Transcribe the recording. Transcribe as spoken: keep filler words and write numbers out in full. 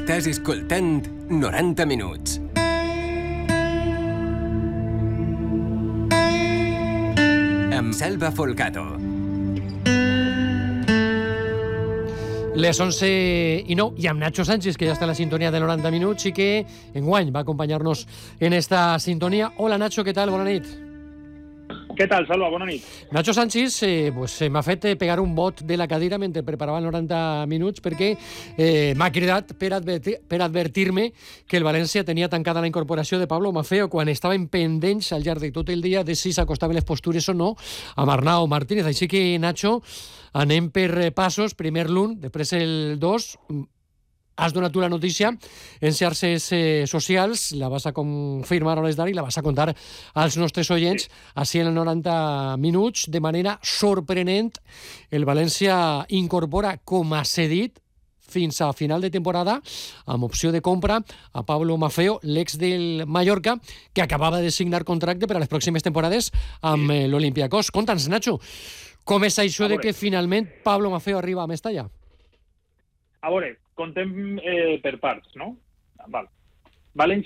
Estàs escoltant noranta minuts. Amb Salva Folgado. Les onze i nou, i amb Nacho Sánchez, que ja està a la sintonia de noranta minuts i que enguany va acompanyar-nos en esta sintonia. Hola Nacho, què tal? Bona nit. Què tal, Salva? Bona nit. Nacho Sánchez eh, pues, eh, m'ha fet pegar un bot de la cadira mentre preparava els noranta minuts perquè eh, m'ha cridat per, advertir, per advertir-me que el València tenia tancada la incorporació de Pablo Maffeo quan estaven pendents al llarg de tot el dia de si s'acostaven les postures o no amb Arnau Martínez. Així que, Nacho, anem per passos. Primer l'un, després el dos. Has donat tu la notícia en xarxes eh, socials, la vas a confirmar a hores d'ara i la vas a contar als nostres oients així en el noranta minuts. De manera sorprenent, el València incorpora com a cedit fins a final de temporada, amb opció de compra, a Pablo Maffeo, l'ex del Mallorca, que acabava de signar contracte per a les pròximes temporades amb eh, l'Olympiacos. Conta'ns, Nacho, com és això de que finalment Pablo Maffeo arriba a Mestalla? A veure, contem eh, per parts, no? Val. València